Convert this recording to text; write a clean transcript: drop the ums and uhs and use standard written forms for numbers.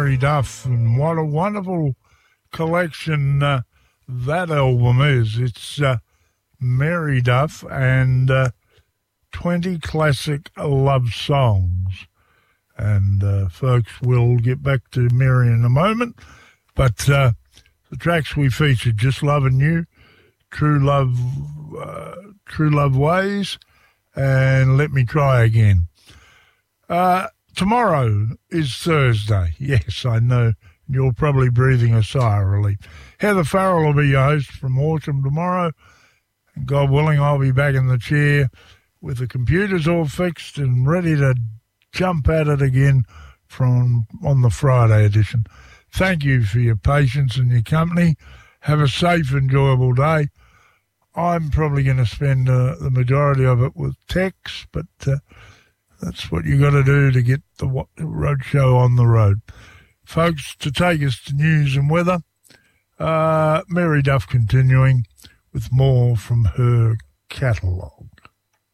Mary Duff, and what a wonderful collection that album is. It's Mary Duff and 20 classic love songs. And folks, we'll get back to Mary in a moment, but the tracks we featured, Just Loving You, True Love Ways, and Let Me Try Again. Tomorrow is Thursday. Yes, I know you're probably breathing a sigh of relief. Heather Farrell will be your host from Autumn tomorrow. And God willing, I'll be back in the chair with the computers all fixed and ready to jump at it again on the Friday edition. Thank you for your patience and your company. Have a safe, enjoyable day. I'm probably going to spend the majority of it with text, but that's what you got to do to get the road show on the road. Folks, to take us to news and weather, Mary Duff continuing with more from her catalogue.